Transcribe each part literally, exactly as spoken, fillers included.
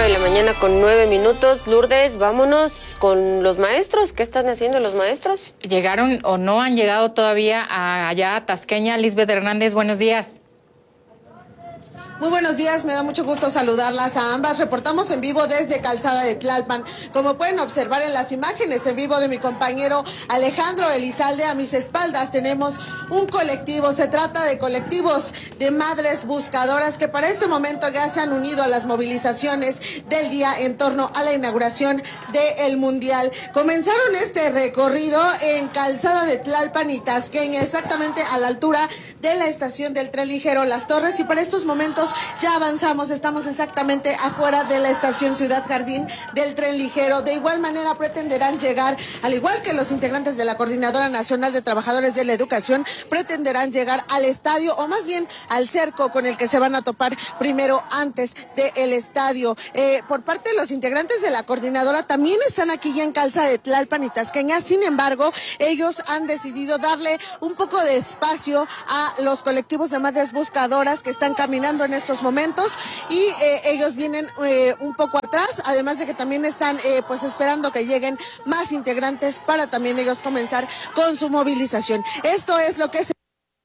nueve de la mañana con nueve minutos. Lourdes, vámonos con los maestros. ¿Qué están haciendo los maestros? ¿Llegaron o no han llegado todavía a, allá a Tasqueña? Lisbeth Hernández, buenos días. Muy buenos días, me da mucho gusto saludarlas a ambas. Reportamos en vivo desde Calzada de Tlalpan. Como pueden observar en las imágenes en vivo de mi compañero Alejandro Elizalde, a mis espaldas tenemos un colectivo. Se trata de colectivos de madres buscadoras que para este momento ya se han unido a las movilizaciones del día en torno a la inauguración del Mundial. Comenzaron este recorrido en Calzada de Tlalpan y Tasqueña, exactamente a la altura de la estación del tren ligero Las Torres, y para estos momentos ya avanzamos, estamos exactamente afuera de la estación Ciudad Jardín del tren ligero. De igual manera pretenderán llegar, al igual que los integrantes de la Coordinadora Nacional de Trabajadores de la Educación, pretenderán llegar al estadio, o más bien al cerco con el que se van a topar primero antes del estadio. Eh, por parte de los integrantes de la Coordinadora también están aquí ya en Calzada de Tlalpan y Tasqueña. Sin embargo, ellos han decidido darle un poco de espacio a los colectivos de madres buscadoras que están caminando en estos momentos, y eh, ellos vienen eh, un poco atrás, además de que también están eh, pues esperando que lleguen más integrantes para también ellos comenzar con su movilización. Esto es lo que se...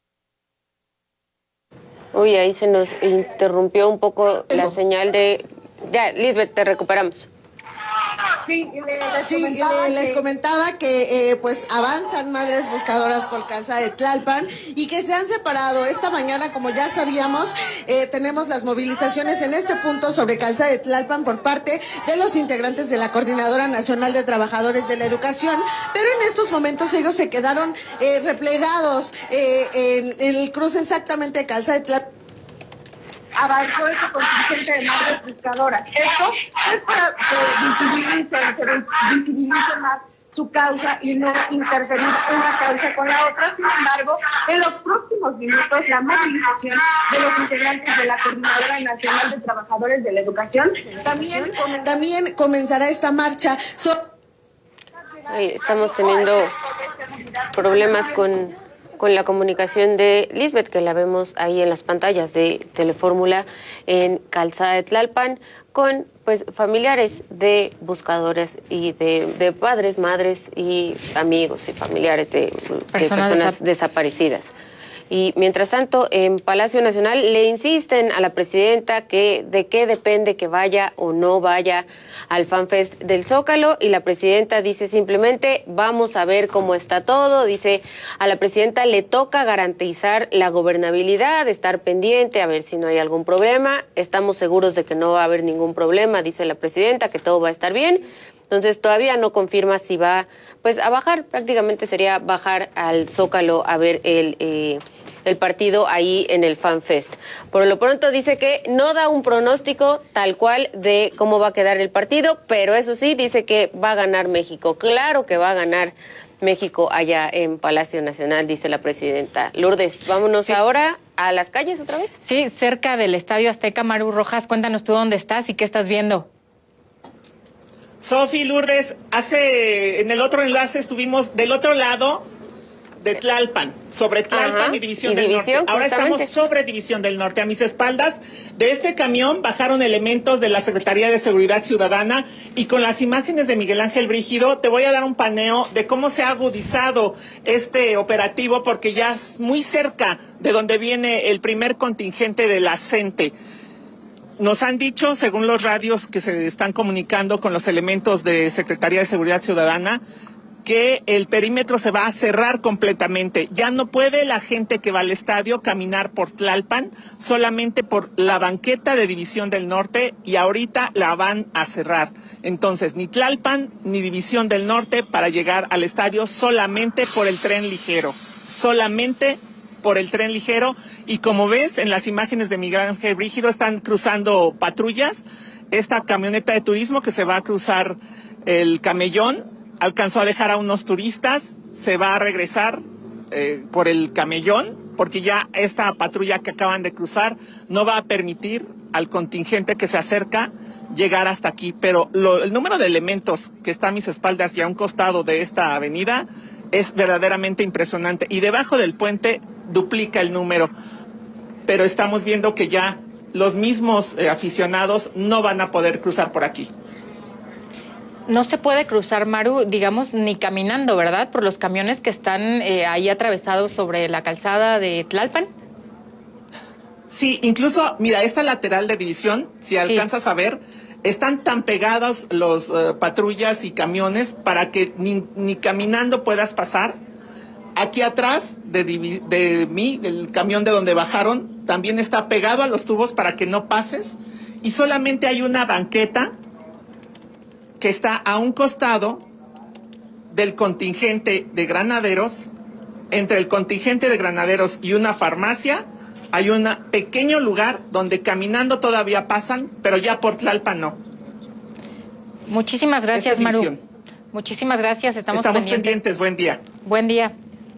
Uy, ahí se nos interrumpió un poco la señal de... Ya, Lisbeth, te recuperamos. Sí, les, sí, comentaba, les que... comentaba que eh, pues avanzan madres buscadoras por Calzada de Tlalpan y que se han separado. Esta mañana, como ya sabíamos, eh, tenemos las movilizaciones en este punto sobre Calzada de Tlalpan por parte de los integrantes de la Coordinadora Nacional de Trabajadores de la Educación, pero en estos momentos ellos se quedaron eh, replegados eh, en, en el cruce exactamente de Calzada de Tlalpan. Avanzó este contingente de madres buscadoras. Esto es para que visibilicen, se visibilice más su causa y no interferir una causa con la otra. Sin embargo, en los próximos minutos, la movilización de los integrantes de la Coordinadora Nacional de Trabajadores de la Educación también, también comenzará esta marcha. So Ay, estamos teniendo problemas con... con la comunicación de Lisbeth, que la vemos ahí en las pantallas de Telefórmula en Calzada de Tlalpan, con pues familiares de buscadores y de, de padres, madres y amigos y familiares de, de personas, personas desaparecidas. Y mientras tanto, en Palacio Nacional le insisten a la presidenta que de qué depende que vaya o no vaya al FanFest del Zócalo, y la presidenta dice simplemente vamos a ver cómo está todo. Dice a la presidenta le toca garantizar la gobernabilidad, estar pendiente a ver si no hay algún problema. Estamos seguros de que no va a haber ningún problema, dice la presidenta, que todo va a estar bien. Entonces todavía no confirma si va pues a bajar, prácticamente sería bajar al Zócalo a ver el, eh, el partido ahí en el FanFest. Por lo pronto dice que no da un pronóstico tal cual de cómo va a quedar el partido, pero eso sí, dice que va a ganar México. Claro que va a ganar México allá en Palacio Nacional, dice la presidenta. Lourdes, vámonos sí. ahora a las calles otra vez. Sí, cerca del Estadio Azteca. Maru Rojas, cuéntanos tú dónde estás y qué estás viendo. Sofi, Lourdes, hace en el otro enlace estuvimos del otro lado de Tlalpan, sobre Tlalpan Ajá, y División y del división, Norte. Ahora estamos sobre División del Norte. A mis espaldas de este camión bajaron elementos de la Secretaría de Seguridad Ciudadana, y con las imágenes de Miguel Ángel Brígido te voy a dar un paneo de cómo se ha agudizado este operativo, porque ya es muy cerca de donde viene el primer contingente de la CENTE. Nos han dicho, según los radios que se están comunicando con los elementos de Secretaría de Seguridad Ciudadana, que el perímetro se va a cerrar completamente. Ya no puede la gente que va al estadio caminar por Tlalpan, solamente por la banqueta de División del Norte, y ahorita la van a cerrar. Entonces, ni Tlalpan ni División del Norte para llegar al estadio, solamente por el tren ligero. Solamente por el tren ligero. Y como ves en las imágenes de Miguel Ángel Brígido, están cruzando patrullas. Esta camioneta de turismo que se va a cruzar el Camellón alcanzó a dejar a unos turistas, se va a regresar eh, por el Camellón, porque ya esta patrulla que acaban de cruzar no va a permitir al contingente que se acerca llegar hasta aquí. Pero lo, el número de elementos que está a mis espaldas y a un costado de esta avenida es verdaderamente impresionante, y debajo del puente duplica el número, pero estamos viendo que ya los mismos eh, aficionados no van a poder cruzar por aquí. No se puede cruzar, Maru, digamos, ni caminando, ¿verdad? Por los camiones que están eh, ahí atravesados sobre la calzada de Tlalpan. Sí, incluso, mira, esta lateral de división, si alcanzas sí. a ver, están tan pegadas los uh, patrullas y camiones para que ni, ni caminando puedas pasar. Aquí atrás de, de mí, del camión de donde bajaron, también está pegado a los tubos para que no pases. Y solamente hay una banqueta que está a un costado del contingente de granaderos. Entre el contingente de granaderos y una farmacia hay un pequeño lugar donde caminando todavía pasan, pero ya por Tlalpan no. Muchísimas gracias, Maru. Muchísimas gracias. Estamos, Estamos pendientes. pendientes. Buen día. Buen día.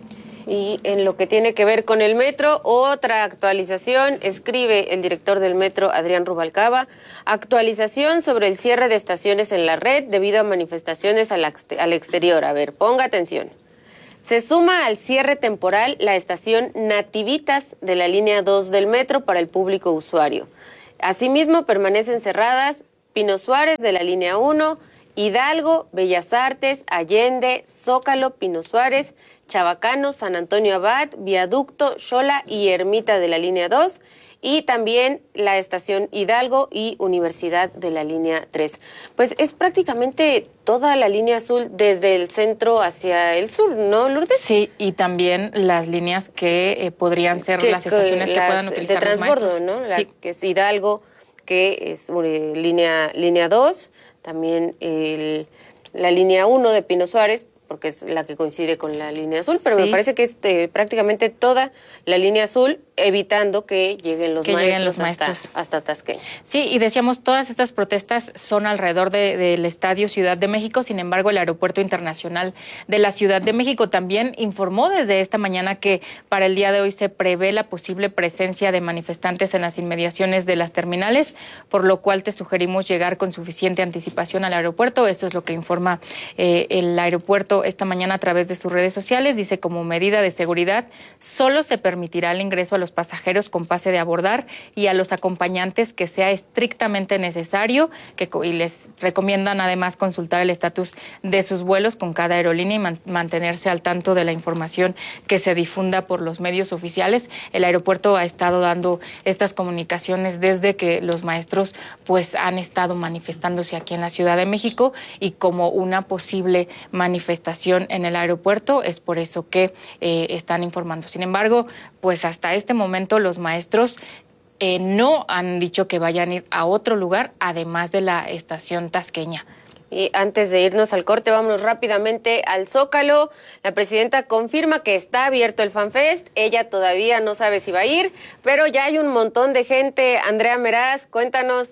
Y en lo que tiene que ver con el metro, otra actualización, escribe el director del metro, Adrián Rubalcaba, actualización sobre el cierre de estaciones en la red debido a manifestaciones al, al exterior. A ver, ponga atención. Se suma al cierre temporal la estación Nativitas de la línea dos del metro para el público usuario. Asimismo, permanecen cerradas Pino Suárez de la línea uno, Hidalgo, Bellas Artes, Allende, Zócalo, Pino Suárez, Chabacano, San Antonio Abad, Viaducto, Xola y Ermita de la línea dos, y también la estación Hidalgo y Universidad de la línea tres. Pues es prácticamente toda la línea azul desde el centro hacia el sur, ¿no, Lourdes? Sí, y también las líneas que eh, podrían ser que, las estaciones que, que puedan utilizar de transbordo, los maestros. ¿no? La, sí. Que es Hidalgo, que es eh, línea, línea dos, también el, la línea uno de Pino Suárez, porque es la que coincide con la línea azul, pero sí. me parece que es eh, prácticamente toda la línea azul, evitando que lleguen los, que maestros, lleguen los maestros hasta, hasta Tasqueña. Sí, y decíamos, todas estas protestas son alrededor de, del Estadio Ciudad de México. Sin embargo, el Aeropuerto Internacional de la Ciudad de México también informó desde esta mañana que para el día de hoy se prevé la posible presencia de manifestantes en las inmediaciones de las terminales, por lo cual te sugerimos llegar con suficiente anticipación al aeropuerto. Esto es lo que informa eh, el aeropuerto esta mañana a través de sus redes sociales. Dice, como medida de seguridad, solo se permitirá el ingreso a los pasajeros con pase de abordar y a los acompañantes que sea estrictamente necesario, que, y les recomiendan además consultar el estatus de sus vuelos con cada aerolínea y man, mantenerse al tanto de la información que se difunda por los medios oficiales. El aeropuerto ha estado dando estas comunicaciones desde que los maestros pues han estado manifestándose aquí en la Ciudad de México, y como una posible manifestación en el aeropuerto es por eso que eh, están informando. Sin embargo, pues hasta este momento los maestros eh, no han dicho que vayan a ir a otro lugar además de la estación tasqueña. Y antes de irnos al corte, vámonos rápidamente al Zócalo. La presidenta confirma que está abierto el FanFest. Ella todavía no sabe si va a ir, pero ya hay un montón de gente. Andrea Meraz, cuéntanos.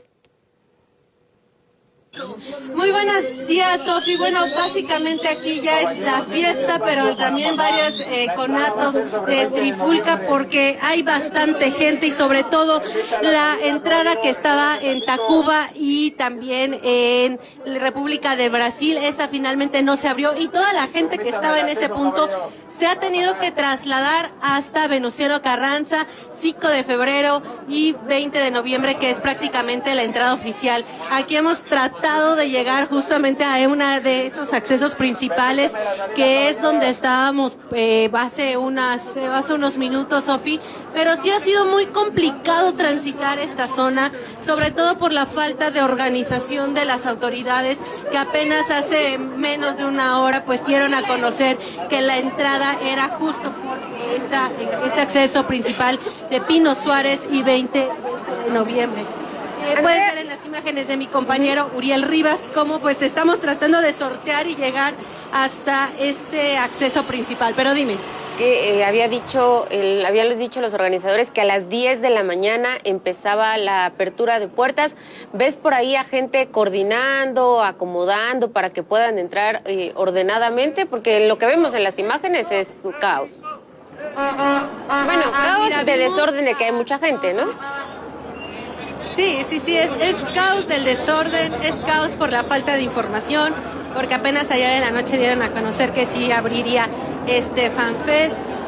Muy buenos días, Sofi. Bueno, básicamente aquí ya es la fiesta, pero también varios eh, conatos de trifulca, porque hay bastante gente, y sobre todo la entrada que estaba en Tacuba y también en República de Brasil, esa finalmente no se abrió, y toda la gente que estaba en ese punto se ha tenido que trasladar hasta Venustiano Carranza, cinco de febrero y veinte de noviembre, que es prácticamente la entrada oficial. Aquí hemos tratado de llegar justamente a una de esos accesos principales, que es donde estábamos eh, hace, unas, hace unos minutos, Sofi, pero sí ha sido muy complicado transitar esta zona, sobre todo por la falta de organización de las autoridades, que apenas hace menos de una hora pues dieron a conocer que la entrada era justo por esta, este acceso principal de Pino Suárez y veinte de noviembre. Eh, pueden ver en las imágenes de mi compañero Uriel Rivas cómo pues estamos tratando de sortear y llegar hasta este acceso principal. Pero dime. Que eh, había dicho, el, habían dicho los organizadores que a las diez de la mañana empezaba la apertura de puertas. ¿Ves por ahí a gente coordinando, acomodando para que puedan entrar eh, ordenadamente? Porque lo que vemos en las imágenes es un caos. Bueno, caos Mira, de vimos... desorden de que hay mucha gente, ¿no? Sí, sí, sí, es, es caos del desorden, es caos por la falta de información, porque apenas ayer en la noche dieron a conocer que sí abriría este FanFest.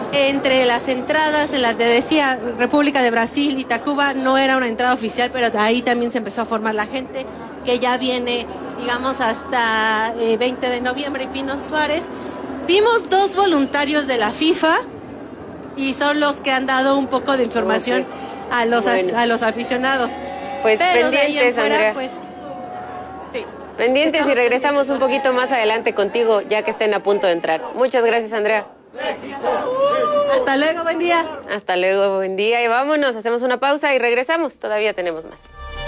entre las entradas, en las de decía República de Brasil y Tacuba, no era una entrada oficial, pero ahí también se empezó a formar la gente que ya viene, digamos, hasta eh, veinte de noviembre y Pino Suárez. Vimos dos voluntarios de la FIFA y son los que han dado un poco de información okay. a los bueno. a, a los aficionados. Pues pero pendientes, fuera, Andrea. Pues, sí. Pendientes y regresamos un poquito más adelante contigo, ya que estén a punto de entrar. Muchas gracias, Andrea. Hasta luego, buen día. Hasta luego, buen día. Y vámonos, hacemos una pausa y regresamos. Todavía tenemos más.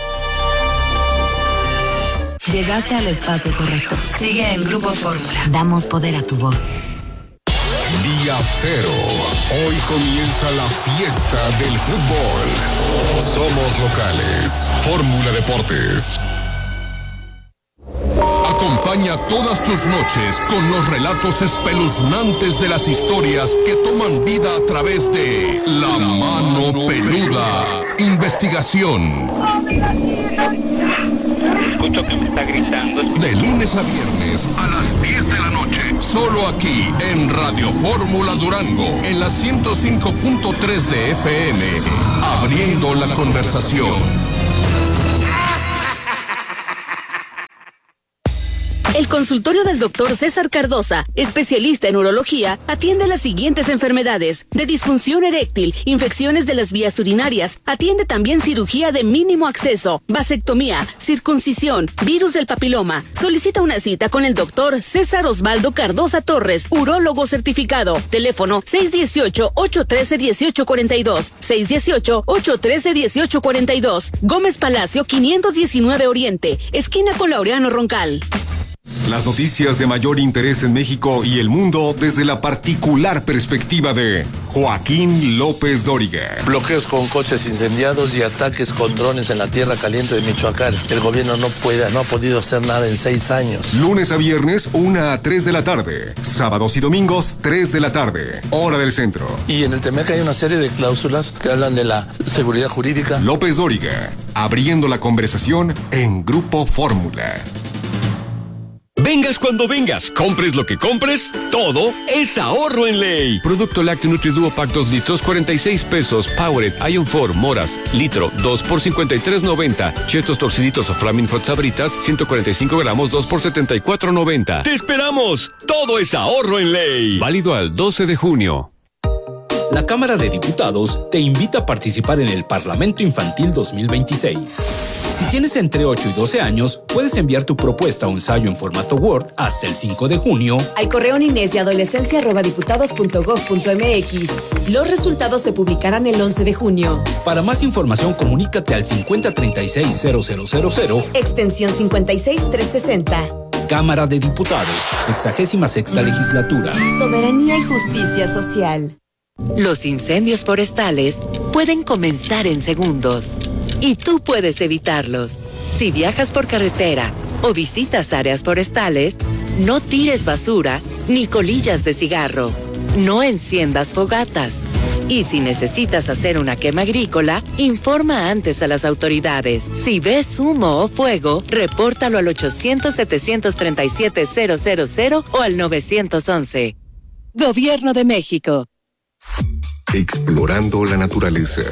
Llegaste al espacio correcto. Sigue en Grupo Fórmula. Damos poder a tu voz. Día cero. Hoy comienza la fiesta del fútbol. Somos locales. Fórmula Deportes. Acompaña todas tus noches con los relatos espeluznantes de las historias que toman vida a través de La Mano Peluda. Investigación. Escucho que me está gritando. De lunes a viernes a las diez de la noche. Solo aquí en Radio Fórmula Durango. En la ciento cinco punto tres de F M. Abriendo la conversación. El consultorio del doctor César Cardosa, especialista en urología, atiende las siguientes enfermedades: de disfunción eréctil, infecciones de las vías urinarias, atiende también cirugía de mínimo acceso, vasectomía, circuncisión, virus del papiloma. Solicita una cita con el doctor César Osvaldo Cardosa Torres, urólogo certificado. Teléfono seis uno ocho, ocho uno tres, uno ocho cuatro dos, seis uno ocho, ocho uno tres, uno ocho cuatro dos. Gómez Palacio quinientos diecinueve Oriente, esquina con Laureano Roncal. Las noticias de mayor interés en México y el mundo desde la particular perspectiva de Joaquín López Dóriga. Bloqueos con coches incendiados y ataques con drones en la tierra caliente de Michoacán. El gobierno no puede, no ha podido hacer nada en seis años. Lunes a viernes, una a tres de la tarde. Sábados y domingos, tres de la tarde. Hora del centro. Y en el T M E C hay una serie de cláusulas que hablan de la seguridad jurídica. López Dóriga, abriendo la conversación en Grupo Fórmula. Vengas cuando vengas, compres lo que compres, todo es ahorro en ley. Producto lácteo NutriDuo Pack dos litros, cuarenta y seis pesos. Powered, Ion cuatro, Moras, litro, dos por cincuenta y tres noventa. Chetos torciditos o Flaming Hot Sabritas, ciento cuarenta y cinco gramos, dos por setenta y cuatro noventa. ¡Te esperamos! Todo es ahorro en ley. Válido al doce de junio. La Cámara de Diputados te invita a participar en el Parlamento Infantil dos mil veintiséis. Si tienes entre ocho y doce años, puedes enviar tu propuesta o ensayo en formato Word hasta el cinco de junio al correo niñez y adolescencia arroba diputados punto gob punto mx. Los resultados se publicarán el once de junio. Para más información, comunícate al cincuenta treinta y seis cero cero cero cero, extensión cincuenta y seis trescientos sesenta. Cámara de Diputados, sexagésima sexta legislatura. Soberanía y justicia social. Los incendios forestales pueden comenzar en segundos y tú puedes evitarlos. Si viajas por carretera o visitas áreas forestales, no tires basura ni colillas de cigarro. No enciendas fogatas. Y si necesitas hacer una quema agrícola, informa antes a las autoridades. Si ves humo o fuego, repórtalo al ochocientos, setecientos treinta y siete, cero cero cero o al nueve once. Gobierno de México. Explorando la naturaleza.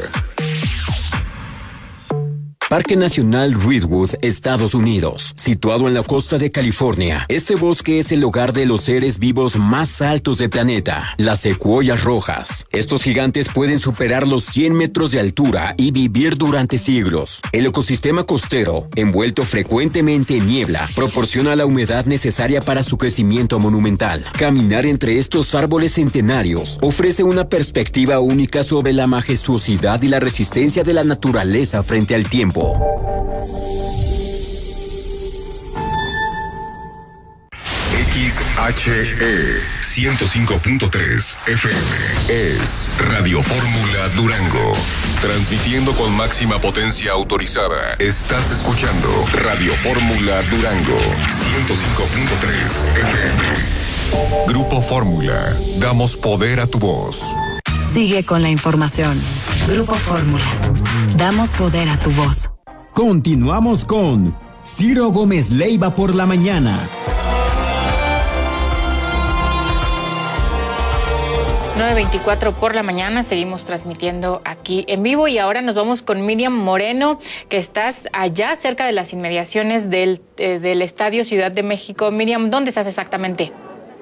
Parque Nacional Redwood, Estados Unidos. Situado en la costa de California, este bosque es el hogar de los seres vivos más altos del planeta, las secuoyas rojas. Estos gigantes pueden superar los cien metros de altura y vivir durante siglos. El ecosistema costero, envuelto frecuentemente en niebla, proporciona la humedad necesaria para su crecimiento monumental. Caminar entre estos árboles centenarios ofrece una perspectiva única sobre la majestuosidad y la resistencia de la naturaleza frente al tiempo. X H E ciento cinco punto tres F M es Radio Fórmula Durango. Transmitiendo con máxima potencia autorizada. Estás escuchando Radio Fórmula Durango ciento cinco punto tres F M. Grupo Fórmula. Damos poder a tu voz. Sigue con la información. Grupo Fórmula. Damos poder a tu voz. Continuamos con Ciro Gómez Leiva por la mañana. nueve veinticuatro por la mañana, seguimos transmitiendo aquí en vivo y ahora nos vamos con Miriam Moreno, que estás allá cerca de las inmediaciones del, eh, del Estadio Ciudad de México. Miriam, ¿dónde estás exactamente?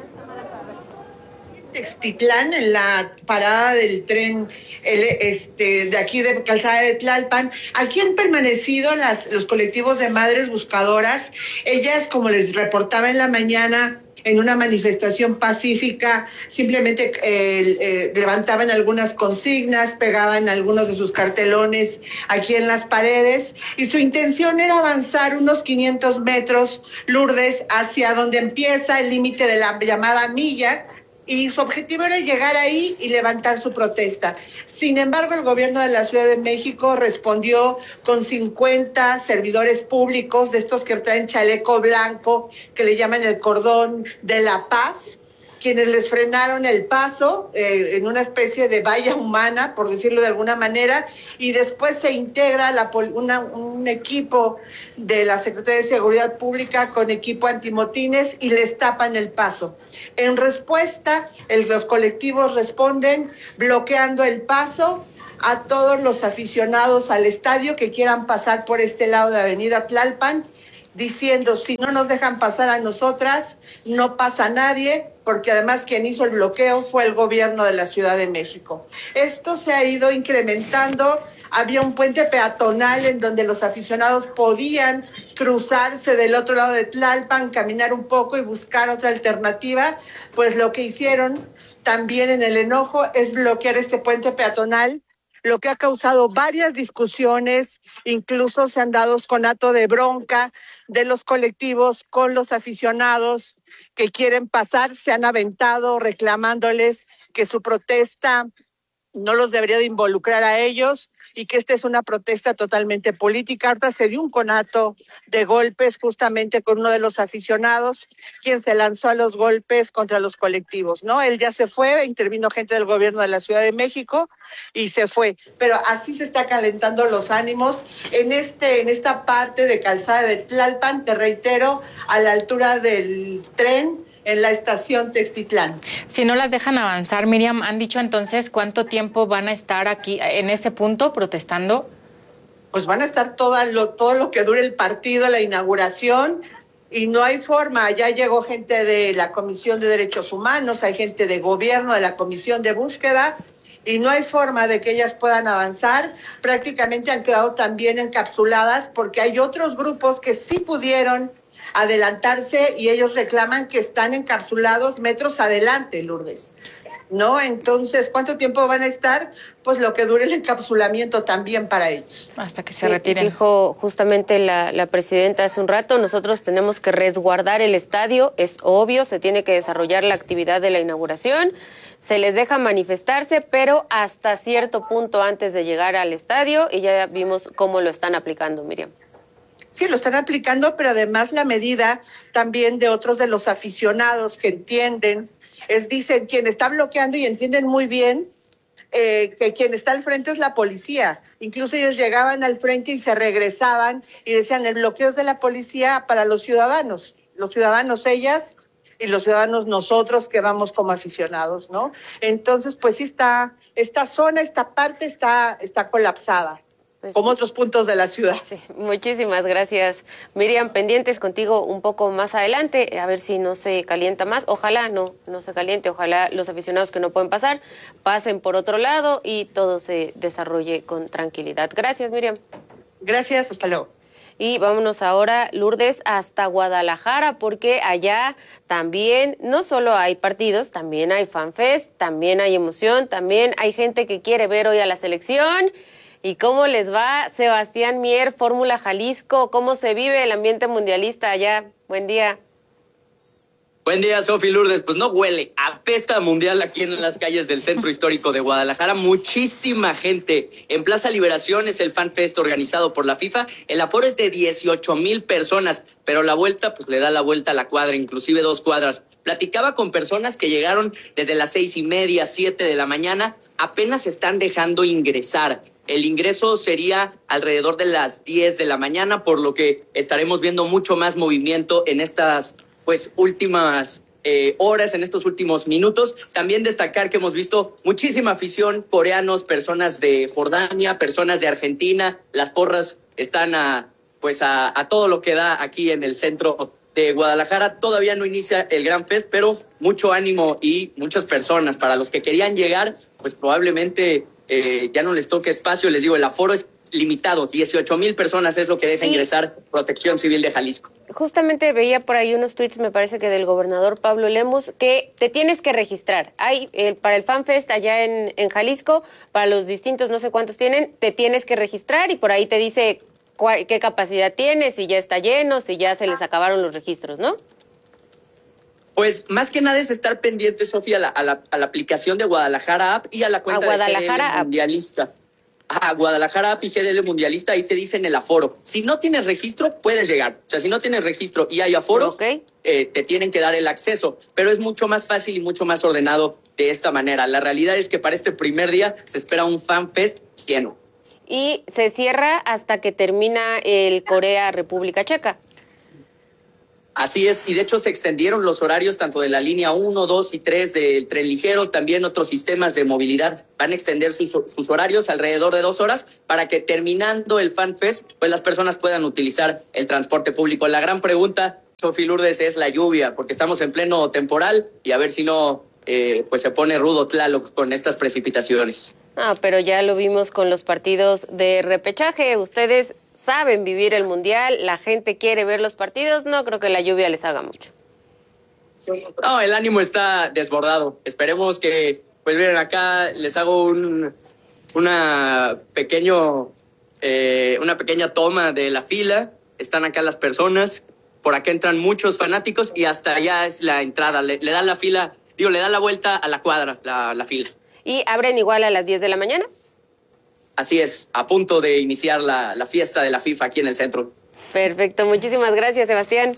Textitlán, en la parada del tren el, este, de aquí de Calzada de Tlalpan. Aquí han permanecido las, los colectivos de madres buscadoras. Ellas, como les reportaba en la mañana, en una manifestación pacífica, simplemente eh, eh, levantaban algunas consignas, pegaban algunos de sus cartelones aquí en las paredes, y su intención era avanzar unos quinientos metros, Lourdes, hacia donde empieza el límite de la llamada milla, y su objetivo era llegar ahí y levantar su protesta. Sin embargo, el gobierno de la Ciudad de México respondió con cincuenta servidores públicos, de estos que traen chaleco blanco, que le llaman el cordón de la paz, quienes les frenaron el paso eh, en una especie de valla humana, por decirlo de alguna manera, y después se integra la, una, un equipo de la Secretaría de Seguridad Pública con equipo antimotines y les tapan el paso. En respuesta, el, los colectivos responden bloqueando el paso a todos los aficionados al estadio que quieran pasar por este lado de Avenida Tlalpan, diciendo, si no nos dejan pasar a nosotras, no pasa nadie, porque además quien hizo el bloqueo fue el gobierno de la Ciudad de México. Esto se ha ido incrementando. Había un puente peatonal en donde los aficionados podían cruzarse del otro lado de Tlalpan, caminar un poco y buscar otra alternativa. Pues lo que hicieron también en el enojo es bloquear este puente peatonal, lo que ha causado varias discusiones, incluso se han dado conato de bronca de los colectivos con los aficionados que quieren pasar, se han aventado reclamándoles que su protesta no los debería de involucrar a ellos y que esta es una protesta totalmente política. Ahorita se dio un conato de golpes justamente con uno de los aficionados, quien se lanzó a los golpes contra los colectivos, ¿no? Él ya se fue, intervino gente del gobierno de la Ciudad de México y se fue. Pero así se está calentando los ánimos en este, en esta parte de Calzada de Tlalpan, te reitero, a la altura del tren, en la estación Textitlán. Si no las dejan avanzar, Miriam, ¿han dicho entonces cuánto tiempo van a estar aquí en ese punto protestando? Pues van a estar todo lo, todo lo que dure el partido, la inauguración, y no hay forma. Ya llegó gente de la Comisión de Derechos Humanos, hay gente de gobierno, de la Comisión de Búsqueda, y no hay forma de que ellas puedan avanzar. Prácticamente han quedado también encapsuladas porque hay otros grupos que sí pudieron adelantarse y ellos reclaman que están encapsulados metros adelante, Lourdes, ¿no? Entonces, ¿cuánto tiempo van a estar? Pues lo que dure el encapsulamiento también para ellos. Hasta que se sí, retiren. Dijo justamente la, la presidenta hace un rato, nosotros tenemos que resguardar el estadio, es obvio, se tiene que desarrollar la actividad de la inauguración, se les deja manifestarse, pero hasta cierto punto antes de llegar al estadio, y ya vimos cómo lo están aplicando, Miriam. Sí, lo están aplicando, pero además la medida también de otros de los aficionados que entienden, es dicen, quien está bloqueando y entienden muy bien eh, que quien está al frente es la policía. Incluso ellos llegaban al frente y se regresaban y decían, el bloqueo es de la policía para los ciudadanos, los ciudadanos ellas y los ciudadanos nosotros que vamos como aficionados, ¿no? Entonces, pues sí está, esta zona, esta parte está, está colapsada. Pues, como otros puntos de la ciudad. Sí, muchísimas gracias, Miriam. Pendientes contigo un poco más adelante, a ver si no se calienta más. Ojalá no, no se caliente, ojalá los aficionados que no pueden pasar pasen por otro lado y todo se desarrolle con tranquilidad. Gracias, Miriam. Gracias, hasta luego. Y vámonos ahora, Lourdes, hasta Guadalajara, porque allá también no solo hay partidos, también hay fanfest, también hay emoción, también hay gente que quiere ver hoy a la selección. ¿Y cómo les va, Sebastián Mier, Fórmula Jalisco? ¿Cómo se vive el ambiente mundialista allá? Buen día. Buen día, Sofi Lourdes. Pues no huele, apesta mundial aquí en las calles del centro histórico de Guadalajara. Muchísima gente. En Plaza Liberación es el Fan Fest organizado por la FIFA. El aforo es de dieciocho mil personas, pero la vuelta, pues le da la vuelta a la cuadra, inclusive dos cuadras. Platicaba con personas que llegaron desde las seis y media, siete de la mañana. Apenas están dejando ingresar. El ingreso sería alrededor de las diez de la mañana, por lo que estaremos viendo mucho más movimiento en estas pues últimas eh, horas, en estos últimos minutos. También destacar que hemos visto muchísima afición, coreanos, personas de Jordania, personas de Argentina. Las porras están a, pues a, a todo lo que da aquí en el centro de Guadalajara. Todavía no inicia el Gran Fest, pero mucho ánimo y muchas personas. Para los que querían llegar, pues probablemente eh, ya no les toque espacio. Les digo, el aforo es limitado, dieciocho mil personas es lo que deja sí. ingresar Protección Civil de Jalisco. Justamente veía por ahí unos tweets, me parece que del gobernador Pablo Lemus, que te tienes que registrar. Hay eh, para el FanFest allá en, en Jalisco, para los distintos, no sé cuántos tienen, te tienes que registrar y por ahí te dice cuál, qué capacidad tienes, si ya está lleno, si ya se les acabaron los registros, ¿no? Pues más que nada es estar pendiente, Sofía, a la, a la, a la aplicación de Guadalajara App y a la cuenta a de G D L Mundialista. Ah, Guadalajara App y G D L Mundialista, ahí te dicen el aforo. Si no tienes registro, puedes llegar. O sea, si no tienes registro y hay aforo, okay. eh, te tienen que dar el acceso. Pero es mucho más fácil y mucho más ordenado de esta manera. La realidad es que para este primer día se espera un FanFest lleno. Y se cierra hasta que termina el Corea-República Checa. Así es, y de hecho se extendieron los horarios tanto de la línea uno, dos y tres del tren ligero, también otros sistemas de movilidad van a extender sus, sus horarios alrededor de dos horas para que terminando el FanFest, pues las personas puedan utilizar el transporte público. La gran pregunta, Sofía Lourdes, es la lluvia, porque estamos en pleno temporal y a ver si no, eh, pues se pone rudo Tlaloc con estas precipitaciones. Ah, pero ya lo vimos con los partidos de repechaje, ustedes saben vivir el Mundial, la gente quiere ver los partidos, no creo que la lluvia les haga mucho. No, el ánimo está desbordado. Esperemos que, pues miren, acá les hago un una pequeño eh, una pequeña toma de la fila. Están acá las personas, por acá entran muchos fanáticos y hasta allá es la entrada. Le, le dan la fila, digo, le dan la vuelta a la cuadra, la, la fila. ¿Y abren igual a las diez de la mañana? Así es, a punto de iniciar la, la fiesta de la FIFA aquí en el centro. Perfecto, muchísimas gracias, Sebastián.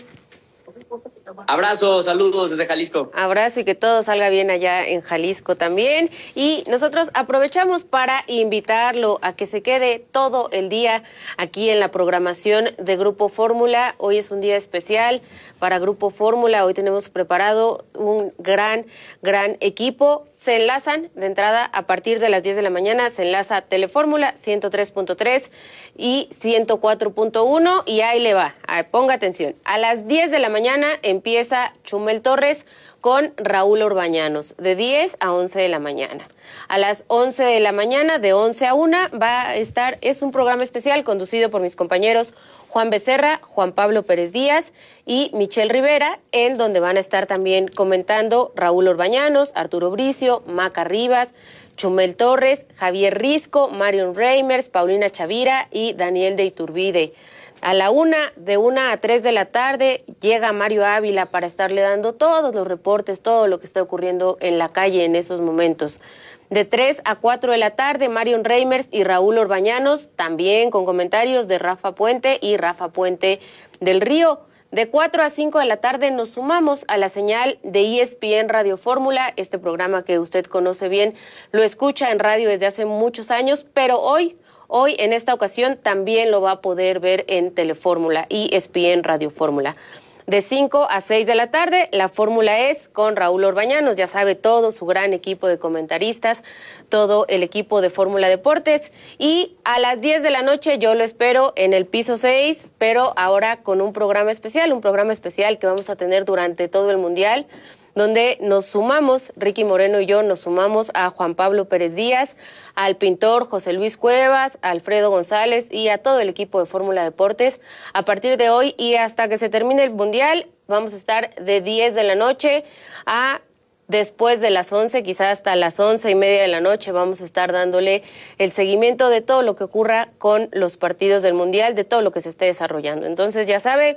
Abrazo, saludos desde Jalisco. Abrazo y que todo salga bien allá en Jalisco también. Y nosotros aprovechamos para invitarlo a que se quede todo el día aquí en la programación de Grupo Fórmula. Hoy es un día especial para Grupo Fórmula. Hoy tenemos preparado un gran, gran equipo. Se enlazan de entrada a partir de las diez de la mañana, se enlaza Telefórmula ciento tres punto tres y ciento cuatro punto uno y ahí le va, ahí, ponga atención. A las diez de la mañana empieza Chumel Torres con Raúl Orbañanos, de diez a once de la mañana. A las once de la mañana, de once a una, va a estar, es un programa especial conducido por mis compañeros Juan Becerra, Juan Pablo Pérez Díaz y Michelle Rivera, en donde van a estar también comentando Raúl Orbañanos, Arturo Bricio, Maca Rivas, Chumel Torres, Javier Risco, Marion Reimers, Paulina Chavira y Daniel de Iturbide. A la una, de una a tres de la tarde, llega Mario Ávila para estarle dando todos los reportes, todo lo que está ocurriendo en la calle en esos momentos. De tres a cuatro de la tarde, Marion Reimers y Raúl Orbañanos, también con comentarios de Rafa Puente y Rafa Puente del Río. De cuatro a cinco de la tarde nos sumamos a la señal de E S P N Radio Fórmula, este programa que usted conoce bien, lo escucha en radio desde hace muchos años, pero hoy... Hoy, en esta ocasión, también lo va a poder ver en Telefórmula, E S P N Radio Fórmula. De cinco a seis de la tarde, la Fórmula es con Raúl Orbañanos, ya sabe, todo su gran equipo de comentaristas, todo el equipo de Fórmula Deportes. Y a las diez de la noche yo lo espero en el piso seis, pero ahora con un programa especial, un programa especial que vamos a tener durante todo el Mundial, donde nos sumamos, Ricky Moreno y yo nos sumamos a Juan Pablo Pérez Díaz, al pintor José Luis Cuevas, a Alfredo González y a todo el equipo de Fórmula Deportes. A partir de hoy y hasta que se termine el Mundial, vamos a estar de diez de la noche a después de las once, quizás hasta las once y media de la noche, vamos a estar dándole el seguimiento de todo lo que ocurra con los partidos del Mundial, de todo lo que se esté desarrollando. Entonces, ya sabe,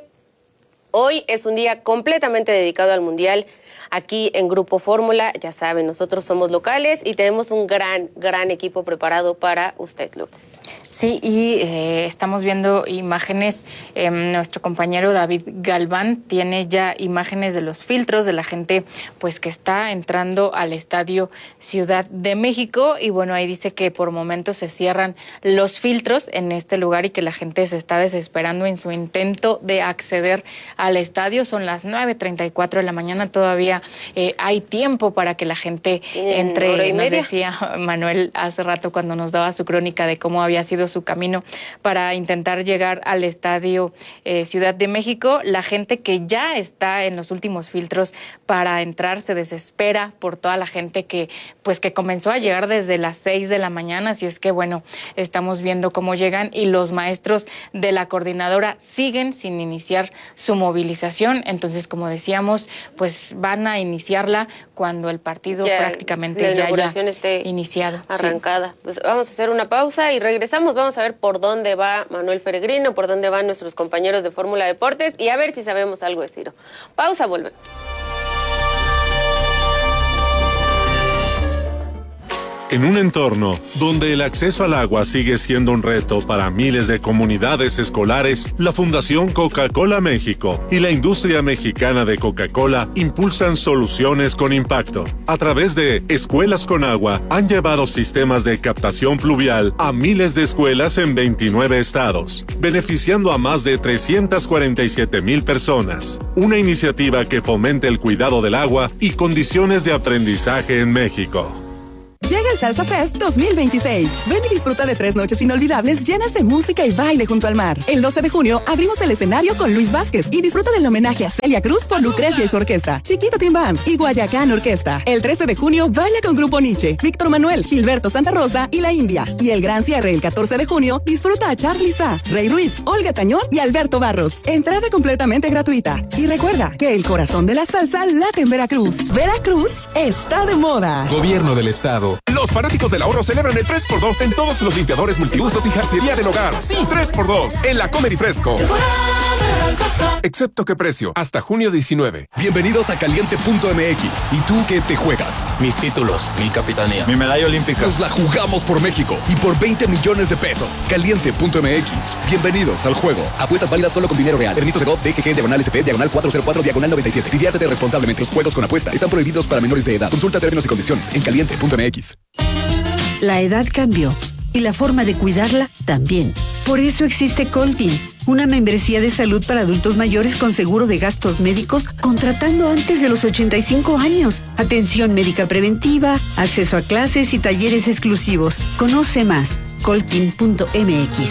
hoy es un día completamente dedicado al Mundial. Aquí en Grupo Fórmula, ya saben, nosotros somos locales y tenemos un gran, gran equipo preparado para usted, Lourdes. Sí, y eh, estamos viendo imágenes, eh, nuestro compañero David Galván tiene ya imágenes de los filtros de la gente pues que está entrando al Estadio Ciudad de México y bueno, ahí dice que por momentos se cierran los filtros en este lugar y que la gente se está desesperando en su intento de acceder a al estadio. Son las nueve treinta y cuatro de la mañana, todavía eh, hay tiempo para que la gente entre. Nos decía Manuel hace rato cuando nos daba su crónica de cómo había sido su camino para intentar llegar al estadio eh, Ciudad de México. La gente que ya está en los últimos filtros para entrar se desespera por toda la gente que pues que comenzó a llegar desde las seis de la mañana, así es que bueno, estamos viendo cómo llegan y los maestros de la coordinadora siguen sin iniciar su movilización. Entonces, como decíamos, pues van a iniciarla cuando el partido ya, prácticamente la ya haya esté iniciado. Arrancada. Sí. Pues vamos a hacer una pausa y regresamos. Vamos a ver por dónde va Manuel Peregrino, por dónde van nuestros compañeros de Fórmula Deportes y a ver si sabemos algo de Ciro. Pausa, volvemos. En un entorno donde el acceso al agua sigue siendo un reto para miles de comunidades escolares, la Fundación Coca-Cola México y la industria mexicana de Coca-Cola impulsan soluciones con impacto. A través de Escuelas con Agua, han llevado sistemas de captación pluvial a miles de escuelas en veintinueve estados, beneficiando a más de trescientas cuarenta y siete mil personas. Una iniciativa que fomente el cuidado del agua y condiciones de aprendizaje en México. Llega el Salsa Fest dos mil veintiséis. Ven y disfruta de tres noches inolvidables llenas de música y baile junto al mar. El doce de junio abrimos el escenario con Luis Vázquez y disfruta del homenaje a Celia Cruz por Lucrecia y su orquesta, Chiquito Tim Band y Guayacán Orquesta. El trece de junio baila con Grupo Nietzsche, Víctor Manuel, Gilberto Santa Rosa y La India. Y el gran cierre el catorce de junio disfruta a Charly Sa, Rey Ruiz, Olga Tañón y Alberto Barros. Entrada completamente gratuita. Y recuerda que el corazón de la salsa late en Veracruz. Veracruz está de moda. Gobierno del Estado. Los fanáticos del ahorro celebran el tres por dos en todos los limpiadores multiusos y jarcería del hogar. Sí, tres por dos en la Comer y Fresco. Excepto qué precio, hasta junio diecinueve. Bienvenidos a caliente punto m x. ¿Y tú qué te juegas? Mis títulos, mi capitanía, mi medalla olímpica. Nos la jugamos por México y por veinte millones de pesos. caliente punto m x. Bienvenidos al juego. Apuestas válidas solo con dinero real. Ernesto Segov, D G G, diagonal S P, diagonal cuatro cero cuatro, diagonal noventa y siete. Diviértete responsablemente. Los juegos con apuesta están prohibidos para menores de edad. Consulta términos y condiciones en caliente punto m x. La edad cambió y la forma de cuidarla también. Por eso existe Coltin, una membresía de salud para adultos mayores con seguro de gastos médicos contratando antes de los ochenta y cinco años. Atención médica preventiva, acceso a clases y talleres exclusivos. Conoce más. coltin punto m x.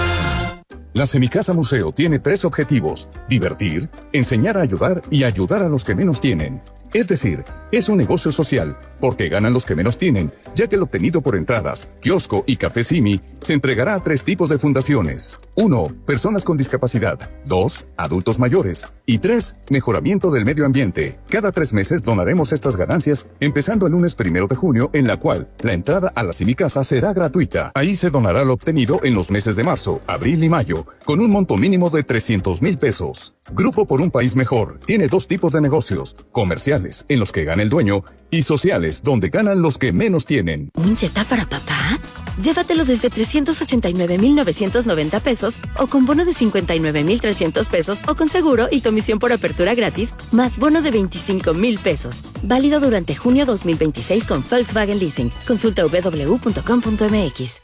La Semicasa Museo tiene tres objetivos: divertir, enseñar a ayudar y ayudar a los que menos tienen. Es decir, es un negocio social, porque ganan los que menos tienen, ya que el obtenido por entradas, kiosco y café Simi se entregará a tres tipos de fundaciones. Uno, personas con discapacidad. Dos, adultos mayores. Y tres, mejoramiento del medio ambiente. Cada tres meses donaremos estas ganancias, empezando el lunes primero de junio, en la cual la entrada a la Semicasa será gratuita. Ahí se donará lo obtenido en los meses de marzo, abril y mayo, con un monto mínimo de trescientos mil pesos. Grupo por un País Mejor tiene dos tipos de negocios: comerciales, en los que gana el dueño, y sociales, donde ganan los que menos tienen. ¿Un Jetta para papá? Llévatelo desde trescientos ochenta y nueve mil novecientos noventa pesos o con bono de cincuenta y nueve mil trescientos pesos o con seguro y comisión por apertura gratis, más bono de veinticinco mil pesos. Válido durante junio dos mil veintiséis con Volkswagen Leasing. Consulta w w w punto com punto m x.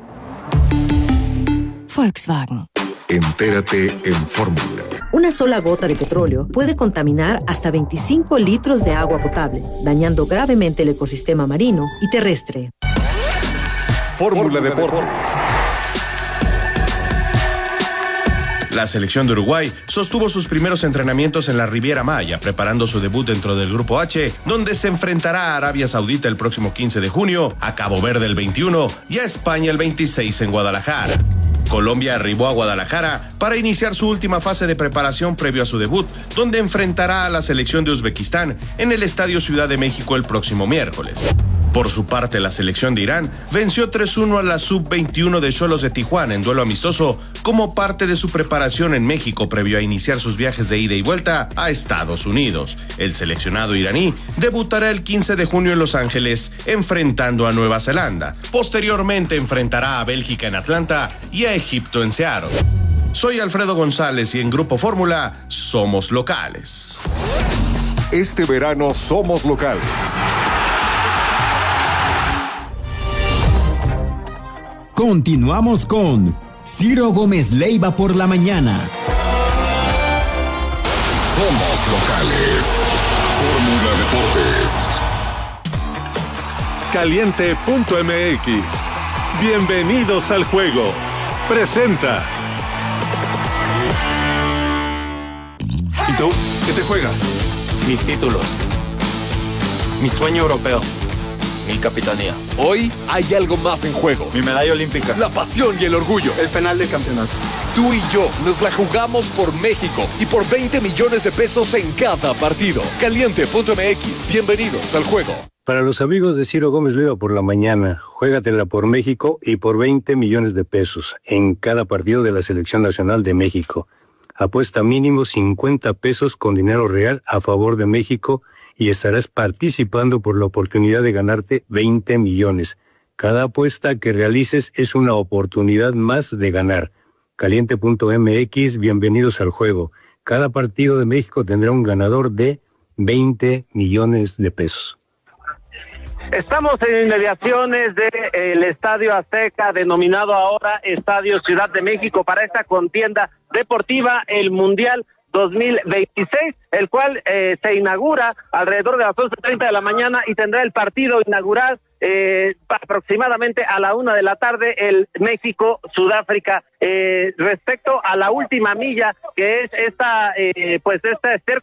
Volkswagen. Entérate en Fórmula. Una sola gota de petróleo puede contaminar hasta veinticinco litros de agua potable, dañando gravemente el ecosistema marino y terrestre. Fórmula Deportes. La selección de Uruguay sostuvo sus primeros entrenamientos en la Riviera Maya, preparando su debut dentro del Grupo H, donde se enfrentará a Arabia Saudita el próximo quince de junio, a Cabo Verde el veintiuno y a España el veintiséis en Guadalajara. Colombia arribó a Guadalajara para iniciar su última fase de preparación previo a su debut, donde enfrentará a la selección de Uzbekistán en el Estadio Ciudad de México el próximo miércoles. Por su parte, la selección de Irán venció tres uno a la sub veintiuno de Xolos de Tijuana en duelo amistoso como parte de su preparación en México previo a iniciar sus viajes de ida y vuelta a Estados Unidos. El seleccionado iraní debutará el quince de junio en Los Ángeles enfrentando a Nueva Zelanda. Posteriormente enfrentará a Bélgica en Atlanta y a Egipto en Seattle. Soy Alfredo González y en Grupo Fórmula somos locales. Este verano somos locales. Continuamos con Ciro Gómez Leiva por la mañana. Somos locales. Fórmula Deportes. Caliente punto M X. Bienvenidos al juego. Presenta. ¿Y tú? ¿Qué te juegas? Mis títulos. Mi sueño europeo. Mi capitanía. Hoy hay algo más en juego. Mi medalla olímpica. La pasión y el orgullo. El penal del campeonato. Tú y yo nos la jugamos por México y por veinte millones de pesos en cada partido. Caliente punto M X. Bienvenidos al juego. Para los amigos de Ciro Gómez Leiva por la mañana, juégatela por México y por veinte millones de pesos en cada partido de la Selección Nacional de México. Apuesta mínimo cincuenta pesos con dinero real a favor de México y estarás participando por la oportunidad de ganarte veinte millones. Cada apuesta que realices es una oportunidad más de ganar. Caliente punto M X, bienvenidos al juego. Cada partido de México tendrá un ganador de veinte millones de pesos. Estamos en inmediaciones del Estadio Azteca, denominado ahora Estadio Ciudad de México, para esta contienda deportiva, el Mundial dos mil veintiséis, el cual eh, se inaugura alrededor de las once treinta de la mañana y tendrá el partido inaugural eh, aproximadamente a la una de la tarde, el México-Sudáfrica. Eh, respecto a la última milla, que es esta, eh, pues este